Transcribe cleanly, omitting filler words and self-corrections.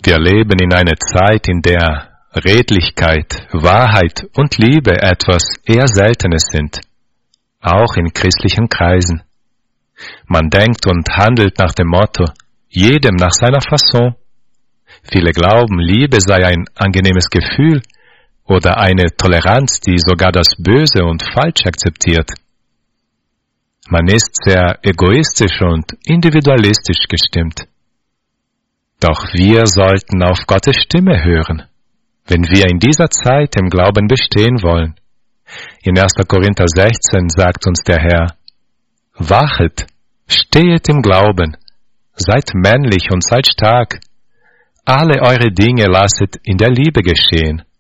Wir leben in einer Zeit, in der Redlichkeit, Wahrheit und Liebe etwas eher Seltenes sind, auch in christlichen Kreisen. Man denkt und handelt nach dem Motto, jedem nach seiner Fasson. Viele glauben, Liebe sei ein angenehmes Gefühl oder eine Toleranz, die sogar das Böse und Falsche akzeptiert. Man ist sehr egoistisch und individualistisch gestimmt. Doch wir sollten auf Gottes Stimme hören, wenn wir in dieser Zeit im Glauben bestehen wollen. In 1. Korinther 16 sagt uns der Herr, wachet, stehet im Glauben, seid männlich und seid stark, alle eure Dinge lasset in der Liebe geschehen.